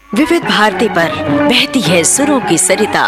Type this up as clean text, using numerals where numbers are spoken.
विविध भारती पर बहती है सुरों की सरिता।